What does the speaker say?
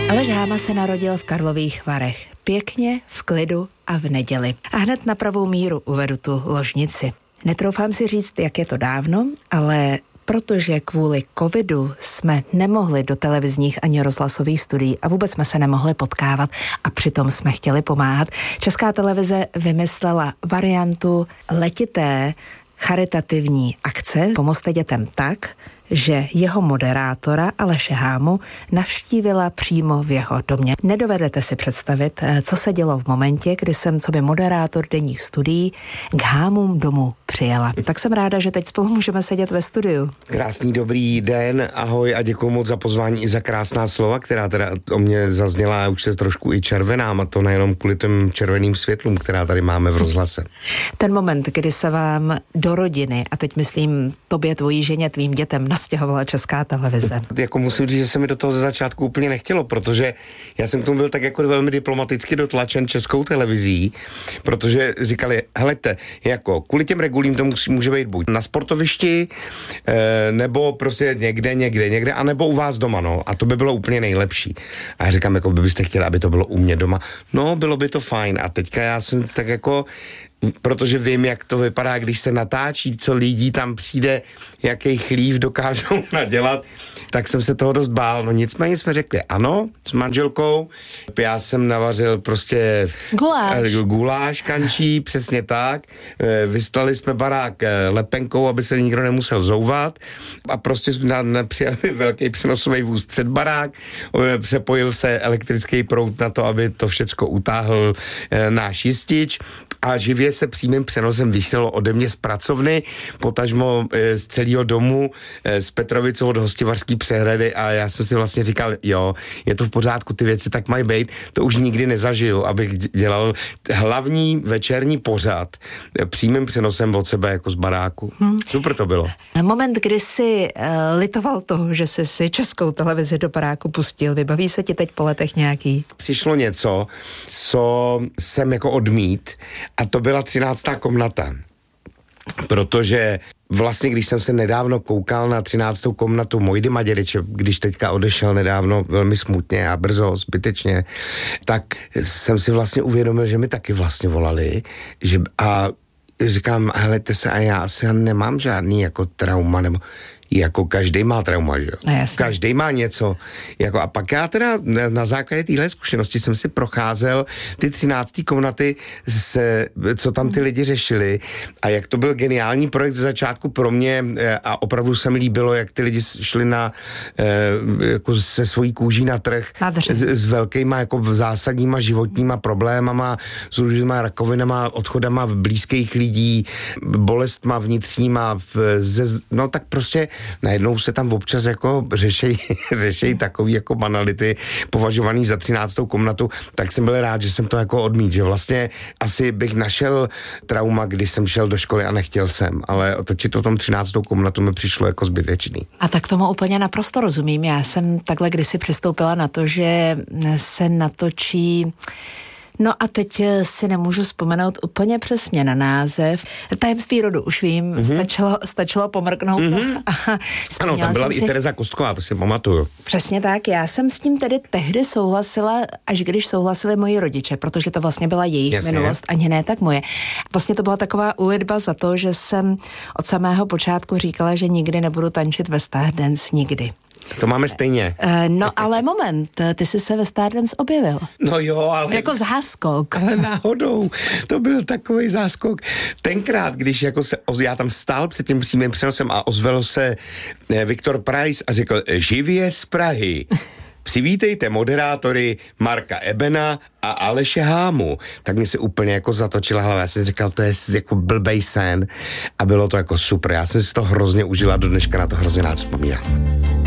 Aleš Háma se narodil v Karlových Varech. Pěkně, v klidu a v neděli. A hned na pravou míru uvedu tu ložnici. Netroufám si říct, jak je to dávno, ale protože kvůli covidu jsme nemohli do televizních ani rozhlasových studií a vůbec jsme se nemohli potkávat a přitom jsme chtěli pomáhat, Česká televize vymyslela variantu letité charitativní akce Pomozte dětem tak, že jeho moderátora Aleše Hámu navštívila přímo v jeho domě. Nedovedete si představit, co se dělo v momentě, kdy jsem coby moderátor denních studií k Hámům domů přijela. Tak jsem ráda, že teď spolu můžeme sedět ve studiu. Krásný dobrý den, ahoj a děkuju moc za pozvání i za krásná slova, která teda o mě zazněla a už se trošku i červenám, a to nejenom kvůli těm červeným světlům, která tady máme v rozhlase. Ten moment, kdy se vám do rodiny, a teď myslím tobě, tvojí ženě, tvým dětem, nastěhovala Česká televize. Jako musím říct, že se mi do toho ze začátku úplně nechtělo, protože já jsem k tomu byl tak jako velmi diplomaticky dotlačen Českou televizí, protože říkali, helejte, jako kvůli těm regulím to může být buď na sportovišti, nebo prostě někde, anebo u vás doma, no, a to by bylo úplně nejlepší. A já říkám, jako byste chtěli, aby to bylo u mě doma. No, bylo by to fajn. A teďka já jsem tak jako, protože vím, jak to vypadá, když se natáčí, co lidí tam přijde, jaký chlív dokážou nadělat, tak jsem se toho dost bál. No nicméně jsme řekli ano, s manželkou. Já jsem navařil prostě guláš kančí, přesně tak. Vystali jsme barák lepenkou, aby se nikdo nemusel zouvat, a prostě jsme přijali velký přenosový vůz před barák, přepojil se elektrický proud na to, aby to všecko utáhl náš jistič, a živě se přímým přenosem vysílalo ode mě z pracovny, potažmo z celého domu, z Petrovic od Hostivařský přehrady, a já jsem si vlastně říkal, jo, je to v pořádku, ty věci tak mají být, to už nikdy nezažiju, abych dělal hlavní večerní pořad přímým přenosem od sebe jako z baráku. Super to bylo. Moment, kdy jsi litoval toho, že jsi si Českou televizi do baráku pustil, vybaví se ti teď po letech nějaký? Přišlo něco, co jsem jako odmít, a to byla 13. komnata. Protože vlastně, když jsem se nedávno koukal na 13. komnatu Mojdy Maděryče, když teďka odešel nedávno velmi smutně a brzo, zbytečně, tak jsem si vlastně uvědomil, že mi taky vlastně volali, že, a říkám, helejte se, a já asi nemám žádný jako trauma, nebo jako každý má trauma, že jo? No, každý má něco. Jako, a pak já teda na základě téhle zkušenosti jsem si procházel ty 13. komnaty, co tam ty lidi řešili, a jak to byl geniální projekt ze začátku pro mě, a opravdu se mi líbilo, jak ty lidi šli jako se svojí kůží na trh s velkýma jako zásadníma životníma problémama, s různýma rakovinama, odchodama blízkých lidí, bolestma vnitřníma, no tak prostě najednou se tam občas jako řešejí takový jako banality považovaný za 13. komnatu, tak jsem byl rád, že jsem to jako odmít, že vlastně asi bych našel trauma, když jsem šel do školy a nechtěl jsem, ale otočit o tom 13. komnatu mi přišlo jako zbytečný. A tak tomu úplně naprosto rozumím. Já jsem takhle kdysi přistoupila na to, že se natočí. No a teď si nemůžu vzpomenout úplně přesně na název. Tajemství rodu, už vím, stačilo pomrknout. Ano, tam byla i Tereza Kostková, to si pamatuju. Přesně tak, já jsem s tím tedy tehdy souhlasila, až když souhlasili moji rodiče, protože to vlastně byla jejich minulost, ani ne tak moje. Vlastně to byla taková úlitba za to, že jsem od samého počátku říkala, že nikdy nebudu tančit ve Stardance, nikdy. To máme stejně. No ale moment, ty jsi se ve Stardance objevil. No jo, ale... Jako záskok. Ale náhodou, to byl takový záskok. Tenkrát, když jako já tam stál před tím přímým přenosem a ozval se Viktor Preiss a řekl, živě z Prahy. Přivítejte moderátory Marka Ebena a Aleše Hámu. Tak mi se úplně jako zatočila hlava. Já jsem říkal, to je jako blbej sen, a bylo to jako super. Já jsem si to hrozně užila, do dneška na to hrozně rád vzpomínám.